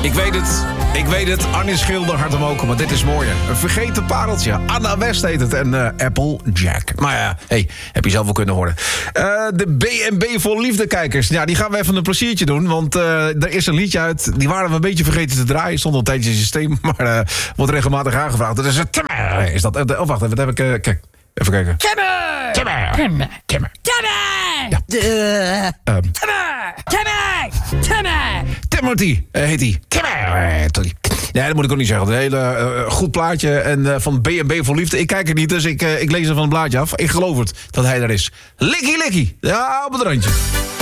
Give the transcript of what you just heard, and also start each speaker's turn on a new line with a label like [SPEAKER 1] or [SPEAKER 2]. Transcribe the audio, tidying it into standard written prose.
[SPEAKER 1] Ik weet het. Arnie Schilder, hart omhoog, maar dit is mooi. Een vergeten pareltje. Anna West heet het. En Applejack. Maar ja, hey, heb je zelf wel kunnen horen. De B&B voor liefdekijkers. Ja, die gaan we even een pleziertje doen. Want er is een liedje uit. Die waren we een beetje vergeten te draaien. Stond al een tijdje in het systeem. Maar wordt regelmatig aangevraagd. Dat is het. Is dat? Wacht even. Dat heb ik. Kijk. Even kijken. Timmer. Ja. Timothy heet hij. Nee, dat moet ik ook niet zeggen. Een hele goed plaatje. En van B&B voor liefde. Ik kijk er niet, dus ik lees er van het blaadje af. Ik geloof het, dat hij er is. Likkie. Ja, op het randje.